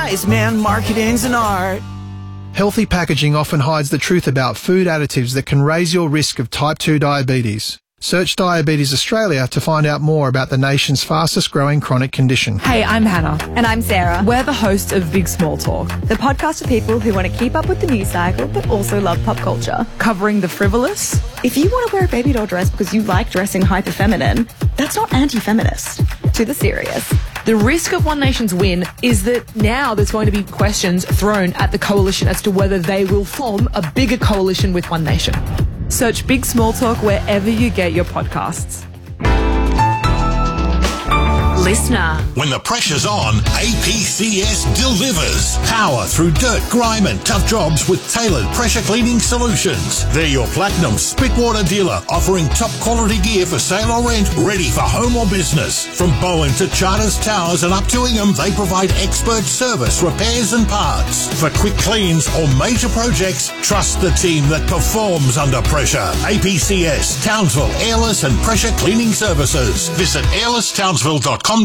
wise man, marketing's an art. Healthy packaging often hides the truth about food additives that can raise your risk of type 2 diabetes. Search Diabetes Australia to find out more about the nation's fastest growing chronic condition. Hey, I'm Hannah. And I'm Sarah. We're the hosts of Big Small Talk, The podcast for people who want to keep up with the news cycle but also love pop culture. covering the frivolous. If you want to wear a baby doll dress because you like dressing hyper feminine, that's not anti-feminist. To the serious. The risk of One Nation's win is that now there's going to be questions thrown at the coalition as to whether they will form a bigger coalition with One Nation. Search Big Small Talk wherever you get your podcasts. Listener. When the pressure's on, APCS delivers. Power through dirt, grime and tough jobs with tailored pressure cleaning solutions. They're your platinum Spitwater dealer, offering top quality gear for sale or rent, ready for home or business. From Bowen to Charters Towers and up to Ingham, they provide expert service, repairs and parts. For quick cleans or major projects, trust the team that performs under pressure. APCS, Townsville, Airless and Pressure Cleaning Services. Visit airlesstownsville.com.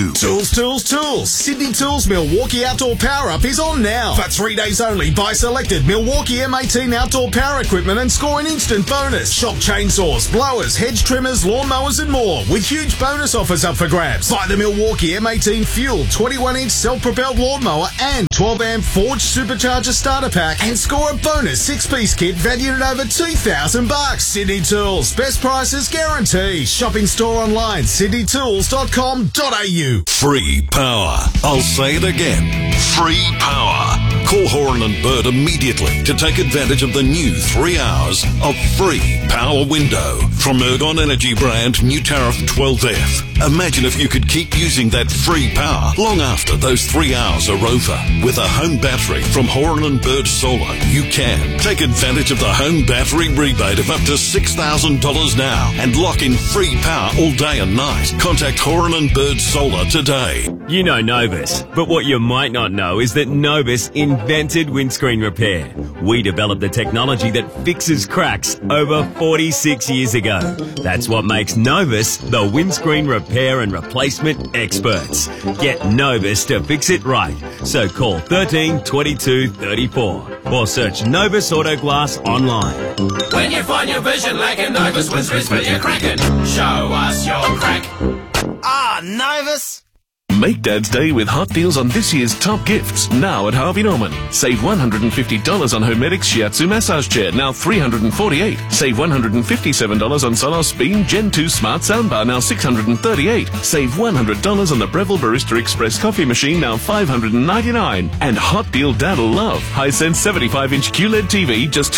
Tools. Sydney Tools Milwaukee Outdoor Power Up is on now. For 3 days only, buy selected Milwaukee M18 outdoor power equipment and score an instant bonus. Shop chainsaws, blowers, hedge trimmers, lawnmowers and more with huge bonus offers up for grabs. Buy the Milwaukee M18 Fuel 21-inch self-propelled lawnmower and 12-amp forged supercharger starter pack and score a bonus 6-piece kit valued at over $2,000. Sydney Tools. Best prices guaranteed. Shop in store online, sydneytools.com.au. Free power. I'll say it again. Free power. Call Horan and Bird immediately to take advantage of the new 3 hours of free power window. From Ergon Energy brand new tariff 12F. Imagine if you could keep using that free power long after those 3 hours are over. With a home battery from Horan and Bird Solar, you can take advantage of the home battery rebate of up to $6,000 now and lock in free power all day and night. Contact Horan and Bird Solar today. You know Novus, but what you might not know is that Novus invented windscreen repair. We developed the technology that fixes cracks over 46 years ago. That's what makes Novus the windscreen repair and replacement experts. Get Novus to fix it right. So call 13 22 34 or search Novus Auto Glass online. When you find your vision lacking, Novus whispers for your cracking. Show us your crack. Ah, Novus. Make Dad's Day with hot deals on this year's top gifts, now at Harvey Norman. Save $150 on Hermetics Shiatsu Massage Chair, now $348. Save $157 on Sonos Beam Gen 2 Smart Soundbar, now $638. Save $100 on the Breville Barista Express Coffee Machine, now $599. And hot deal Dad'll love. Hisense 75-inch QLED TV, just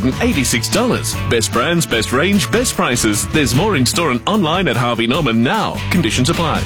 $1,286. Best brands, best range, best prices. There's more in store and online at Harvey Norman now. Conditions apply.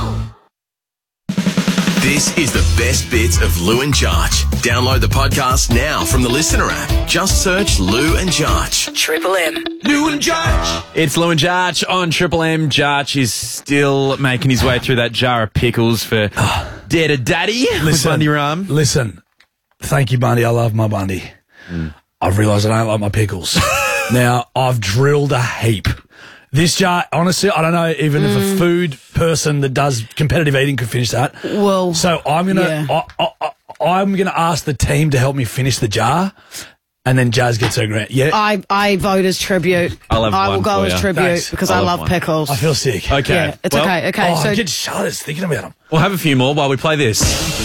This is the best bits of Lou and Jarch. Download the podcast now from the Listener app. Just search Lou and Jarch. Triple M. Lou and Jarch. It's Lou and Jarch on Triple M. Jarch is still making his way through that jar of pickles for Dare to Daddy with Bundy Rum. Listen, thank you, Bundy. I love my Bundy. I've realised I don't like my pickles. Now, I've drilled a heap. This jar, honestly, I don't know even if a food person that does competitive eating could finish that. Well, so I'm gonna, I'm gonna ask the team to help me finish the jar, and then Jazz gets her grant. Yeah, I vote as tribute. I will go as tribute because I love pickles. I feel sick. Okay, yeah, it's okay. Okay, so so I get shudders thinking about them. We'll have a few more while we play this.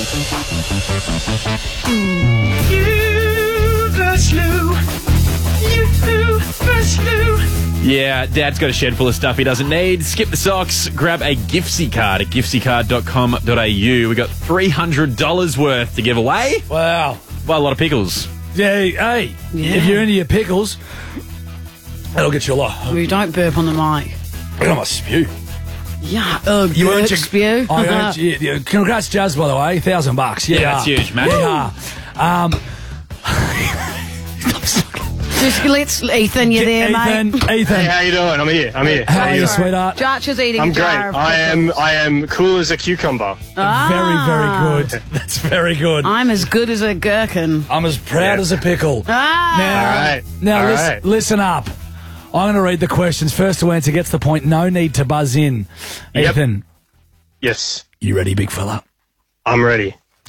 You versus Lou. You versus Lou. Yeah, Dad's got a shed full of stuff he doesn't need. Skip the socks, grab a Giftsy card at giftsicard.com.au. We got $300 worth to give away. Wow. Buy a lot of pickles. Yeah, hey, if you're into your pickles, that'll get you a lot. We don't burp on the mic. I got my spew. Yeah, you earned your spew. I earned, yeah, congrats, Jazz, by the way. $1,000. Yeah, that's huge, man. Yeah. Just let's, Ethan, you there, mate? Ethan. Hey, how you doing? I'm here. How are you, sweetheart? Jarch is eating I'm a jar great. of I am cool as a cucumber. Ah. Very, very good. That's very good. I'm as good as a gherkin. I'm as proud as a pickle. Ah. Now listen up. I'm going to read the questions. First to answer gets the point. No need to buzz in. Yep. Ethan. Yes. You ready, big fella? I'm ready.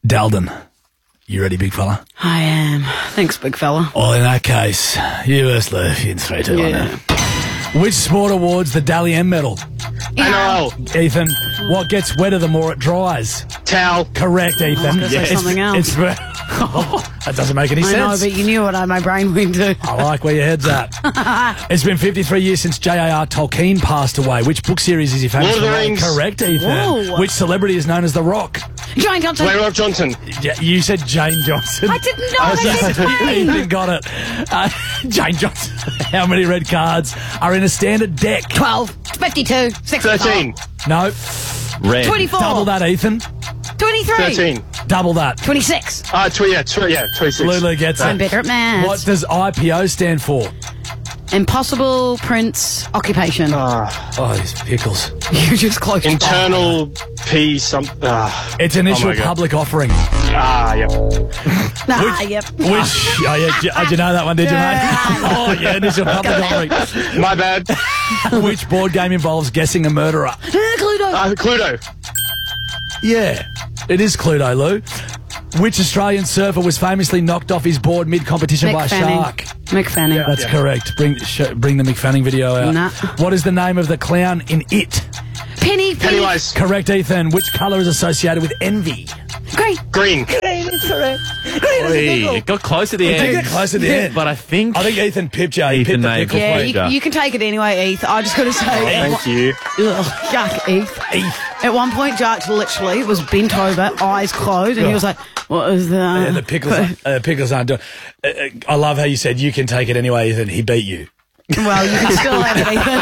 Dalden. You ready, big fella? I am. Thanks, big fella. Well, in that case, US in 3, 2, 1. Which sport awards the Dally M medal? NRL. Ethan, what gets wetter the more it dries? Towel. Correct, Ethan. I was going to say something else. That doesn't make any sense. I know, but you knew what my brain went to. I like where your head's at. It's been 53 years since J.R.R. Tolkien passed away. Which book series is he famous for? Lord of the Rings. Correct, Ethan. Whoa. Which celebrity is known as The Rock? Dwayne Johnson. Dwayne Rock Johnson. Yeah, you said Jane Johnson. I didn't know. I said Ethan got it. Jane Johnson. How many red cards are in a standard deck? 12, 52, 65. 13. No. Red. 24. Double that, Ethan. 23. 13. Double that. 26. 26. Lulu gets I'm it. better at maths. What does IPO stand for? Impossible Prince Occupation. Oh, these pickles. You just close. Internal P Its initial public offering. Yep. Yep. Which, did you know that one, did you, mate? Oh, yeah, initial public offering. My bad. Which board game involves guessing a murderer? Cluedo. Cluedo. Yeah, it is Cluedo, Lou. Which Australian surfer was famously knocked off his board mid-competition by a shark? Mick Fanning. That's correct. Bring the Mick Fanning video out. Nah. What is the name of the clown in It? Pennywise. Correct, Ethan. Which colour is associated with envy? Green. Green is correct. It got close at the end. It did get close at the end. But I think Ethan pipped you. He Ethan pipped the made pickle. Yeah, you can take it anyway, Eth. I just got to say. Thank you. Ugh, yuck, Eth. At one point, Jack literally was bent over, eyes closed, and he was like, what is that? And the pickles aren't doing. I love how you said you can take it anyway, Ethan. He beat you. Well, you can still have it, Ethan.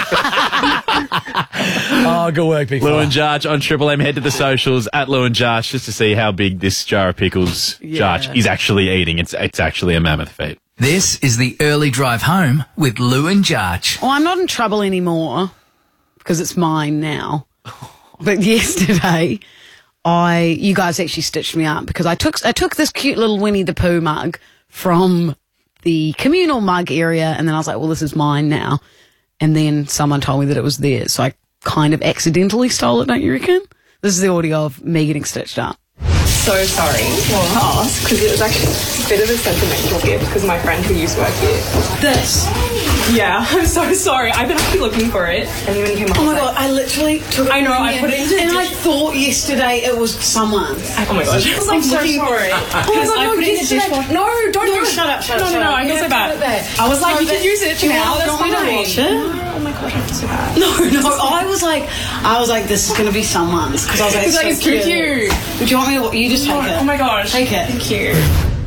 Oh, good work, big Lou fella. and Jarch on Triple M. Head to the socials at Lou and Jarch just to see how big this jar of pickles Jarch is actually eating. It's actually a mammoth feat. This is the early drive home with Lou and Jarch. Well, I'm not in trouble anymore because it's mine now. But yesterday, you guys actually stitched me up because I took this cute little Winnie the Pooh mug from the communal mug area, and then I was like, well, this is mine now. And then someone told me that it was theirs, so I kind of accidentally stole it, don't you reckon? This is the audio of me getting stitched up. So sorry to ask, because it was actually a bit of a sentimental gift because my friend who used to work here. This? Yeah, I'm so sorry. I've been actually looking for it. And then when you came up, Oh my god, I literally took it. I know, I put it into and I thought yesterday it was someone's. Oh my gosh. I'm so sorry. Because I put it in the dishwasher. No, don't do it. Shut up. No, I feel so bad. I was like, you can use it now. That's fine. Oh my gosh, I feel so bad. No, I was like, this is going to be someone's. Because I was like, it's so cute. Would you want me to, you just take it. Oh my gosh. Take it. Thank you.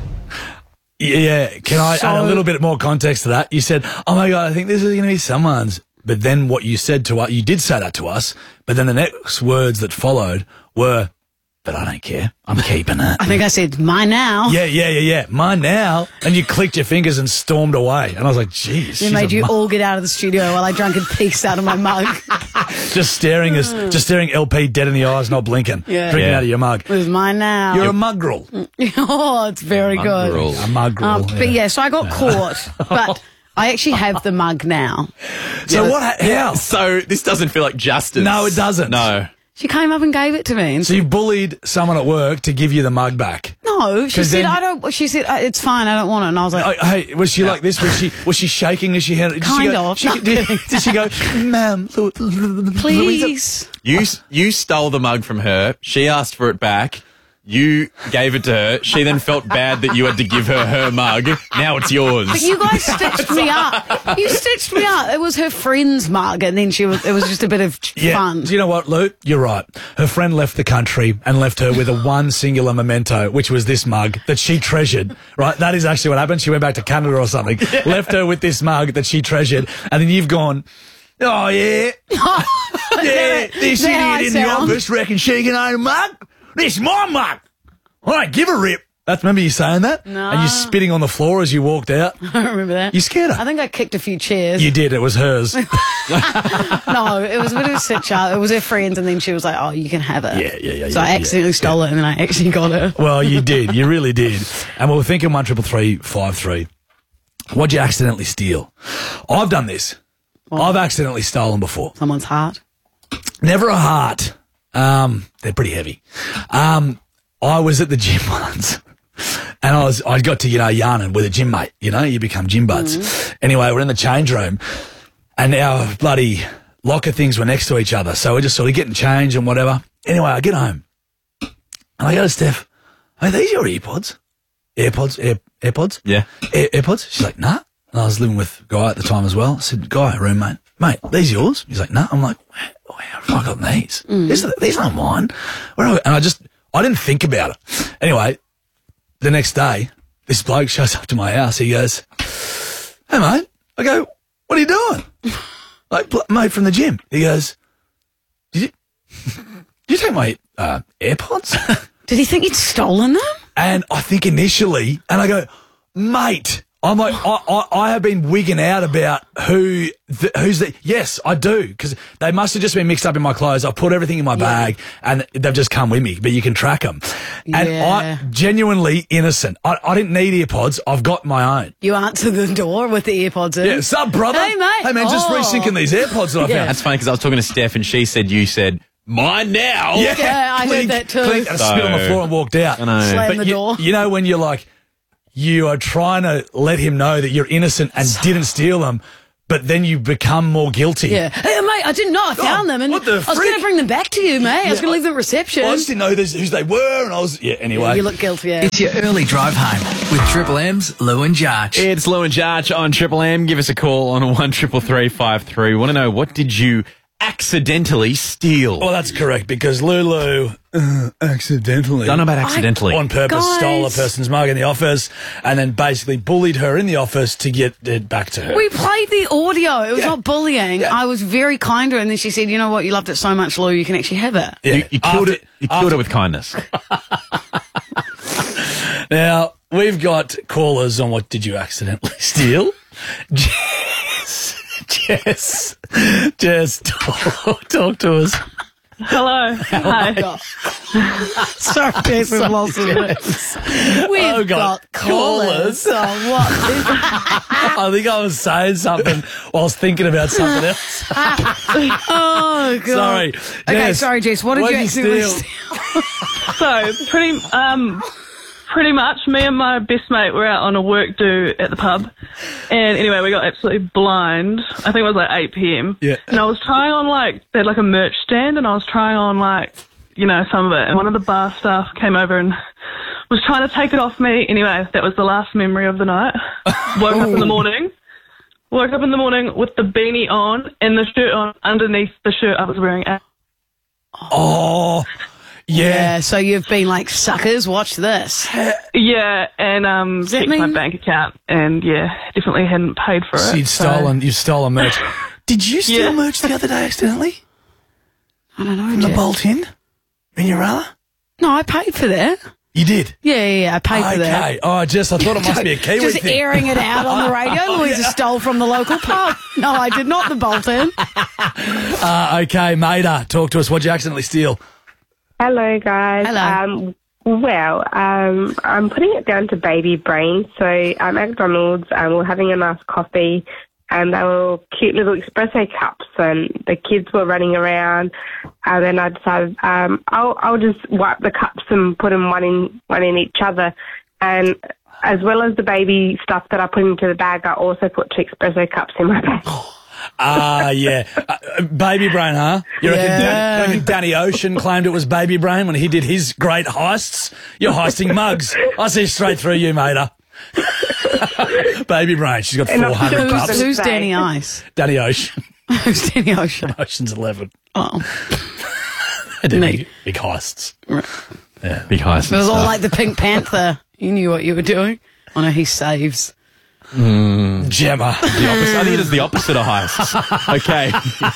Yeah, can I add a little bit more context to that? You said, oh my God, I think this is going to be someone's. But then what you said to us, you did say that to us, but then the next words that followed were, but I don't care. I'm keeping it. I think I said, mine now. Yeah. Mine now. And you clicked your fingers and stormed away. And I was like, geez. It made you all get out of the studio while I drank a piece out of my mug. just staring LP dead in the eyes, not blinking. Drinking out of your mug. It was mine now. You're a muggrel. Oh, it's very good. A muggrel. But yeah, so I got caught. But I actually have the mug now. So what? How? So this doesn't feel like justice. No, it doesn't. No. She came up and gave it to me. And so you bullied someone at work to give you the mug back? No, she said, she said, it's fine, I don't want it. And I was like, hey, was she like this? Was she shaking as she had it? Did she go, ma'am, please? You stole the mug from her. She asked for it back. You gave it to her. She then felt bad that you had to give her mug. Now it's yours. But you guys stitched me up. You stitched me up. It was her friend's mug, and then it was just a bit of fun. Do you know what, Lou? You're right. Her friend left the country and left her with a one singular memento, which was this mug that she treasured. Right? That is actually what happened. She went back to Canada or something, left her with this mug that she treasured, and then you've gone, oh, yeah. Yeah, this idiot in the office reckons she can own a mug. This is my mug. All right, give a rip. Remember you saying that? No. And you spitting on the floor as you walked out? I don't remember that. You scared her? I think I kicked a few chairs. You did. It was hers. No, it was a bit of a sit-chat. It was her friend's, and then she was like, oh, you can have it. Yeah. So I accidentally stole it, and then I actually got it. Well, you did. You really did. And we were thinking 133353. What'd you accidentally steal? I've done this. I've accidentally stolen before. Someone's heart? Never a heart. They're pretty heavy. I was at the gym once. And I got to, yarning with a gym mate, you become gym buds. Anyway, we're in the change room and our bloody locker things were next to each other. So we're just sort of getting changed and whatever. Anyway, I get home and I go to Steph, are these your earpods? AirPods? Yeah. AirPods? She's like, nah. And I was living with a guy at the time as well. I said, Guy, roommate, mate, these yours? He's like, nah. I'm like, where have I got these? These aren't mine. And I didn't think about it. Anyway, the next day, this bloke shows up to my house. He goes, hey, mate. I go, what are you doing? Like, mate from the gym. He goes, did you take my AirPods? Did he think you'd stolen them? And I think initially, and I go, mate, I'm like, I have been wigging out about who's the, yes, I do, because they must have just been mixed up in my clothes. I've put everything in my bag and they've just come with me, but you can track them. And I'm genuinely innocent. I didn't need earpods. I've got my own. You answer the door with the earpods in. Yeah, sup, brother? Hey, mate. Hey, man, just resyncing these AirPods that I found. That's funny because I was talking to Steph and you said, mine now. Yeah, I heard that too. Clink, and spit on the floor and walked out. I know. Slam the door. You know when you're like, you are trying to let him know that you're innocent and didn't steal them, but then you become more guilty. Yeah. Hey, mate, I didn't know. I found them. And what the I was going freak? to bring them back to you, mate. I was going to leave them at reception. I just didn't know who they were, and I was... Yeah, anyway. You look guilty, yeah. It's your early drive home with Triple M's Lou and Jarch. It's Lou and Jarch on Triple M. Give us a call on 133353. Want to know, what did you accidentally steal? Well, that's correct, because Lulu accidentally... Don't know about accidentally. On purpose stole a person's mug in the office and then basically bullied her in the office to get it back to her. We played the audio. It was not bullying. I was very kind to her, and then she said, you know what, you loved it so much, Lou, you can actually have it. Yeah. You killed it. You killed it with kindness. Now, we've got callers on what did you accidentally steal. Jess, talk to us. Hello. Hi. Sorry, Jess, we've lost it. We've got callers. Oh, what? I think I was saying something whilst thinking about something else. Oh, God. Sorry. Okay, sorry, Jess. What did you actually steal? So, pretty much, me and my best mate were out on a work do at the pub. And anyway, we got absolutely blind. I think it was like 8 p.m. Yeah. And I was trying on they had like a merch stand, and I was trying on some of it. And one of the bar staff came over and was trying to take it off me. Anyway, that was the last memory of the night. Woke up in the morning with the beanie on and the shirt on underneath the shirt I was wearing. Oh, yeah. So you've been like, suckers, watch this. Yeah, and checked my bank account, and definitely hadn't paid for it. You've stolen merch. Did you steal merch the other day accidentally? I don't know. From the Bolt in Uralla? No, I paid for that. You did? Yeah, I paid for that. Okay. Oh, Jess, I thought it must be a Kiwi Just thing. airing it out on the radio. Louisa stole from the local pub. No, I did not, the Bolton. Okay, Maida, talk to us. What'd you accidentally steal? Hello, guys. Hello. I'm putting it down to baby brain. So at McDonald's, we're having a nice coffee, and they were cute little espresso cups, and the kids were running around. And then I decided I'll just wipe the cups and put them one in each other. And as well as the baby stuff that I put into the bag, I also put 2 espresso cups in my bag. Yeah. Baby brain, huh? You reckon Danny Ocean claimed it was baby brain when he did his great heists? You're heisting mugs. I see straight through you, Maida. Baby brain. She's got 400 cups. Who's Danny Ice? Danny Ocean. Who's Danny Ocean? Ocean's 11. Oh. They do big heists. Yeah, big heists. It was all like the Pink Panther. You knew what you were doing. Oh, no, he saves. Gemma. The opposite. I think it is the opposite of heists. Okay.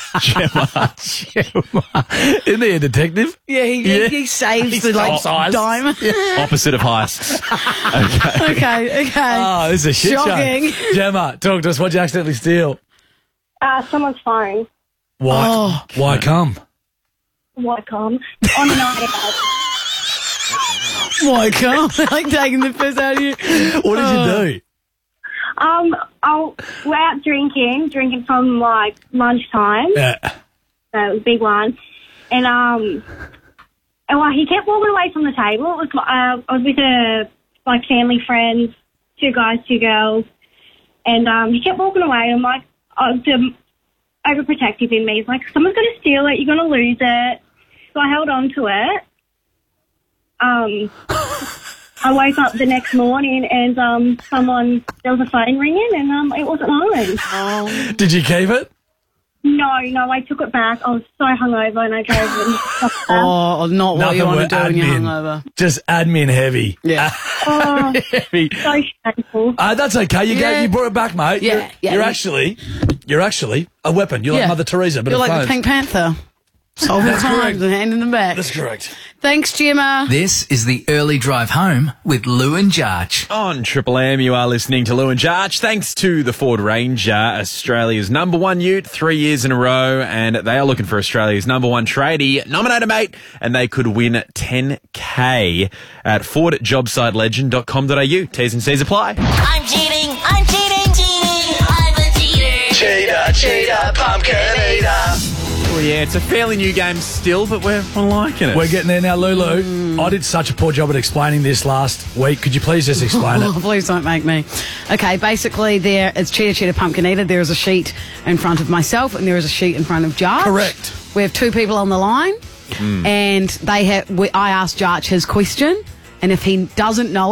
Gemma. Isn't he a detective? Yeah, he saves the diamond. Opposite of heists. Okay. Oh, this is a shit Shocking. show. Gemma, talk to us. What'd you accidentally steal? Someone's phone. Why? Oh. Why come? What on a night out? Why come? Like taking the piss out of you. What did you do? We're out drinking from like lunchtime. Yeah. So it was a big one. And well, he kept walking away from the table. It was, I was with like family friends, 2 guys, 2 girls, and he kept walking away. I'm like, the overprotective in me is like, someone's going to steal it, you're going to lose it. So I held on to it. I woke up the next morning and there was a phone ringing and it wasn't mine. Did you keep it? No, I took it back. I was so hungover and I drove and stuff. Oh, not what Nothing you want to but do when you're admin. hungover. Just admin heavy. Yeah. Oh, heavy. so shameful. That's okay. You brought it back, mate. Yeah, You're actually a weapon. You're like Mother Teresa, but you're of like phones. the Pink Panther. Solving That's crimes correct. and hand in the back. That's correct. Thanks, Gemma. This is the early drive home with Lou and Jarch. On Triple M, you are listening to Lou and Jarch. Thanks to the Ford Ranger, Australia's #1 ute, 3 years in a row, and they are looking for Australia's #1 tradie. Nominate a mate, and they could win $10K at fordjobsitelegend.com.au. T's and C's apply. I'm cheating, I'm cheating, cheating, I'm a cheater. Cheater, pumpkin eater. Oh, yeah, it's a fairly new game still, but we're liking it. We're getting there now, Lulu. I did such a poor job at explaining this last week. Could you please just explain it? Please don't make me. Okay, basically it's Cheater, Pumpkin Eater. There is a sheet in front of myself and there is a sheet in front of Jarch. Correct. We have 2 people on the line and I asked Jarch his question, and if he doesn't know